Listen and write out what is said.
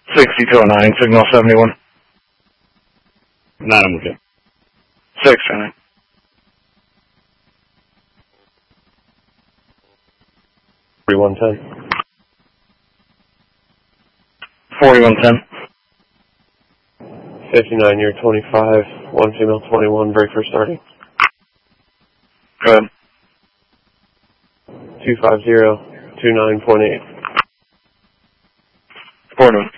6209, signal 71. 9, I'm with you. 629. 4110. 4110. 59, you're 25, 1 female 21, break for starting. Go ahead. 250, 29.8. 4 to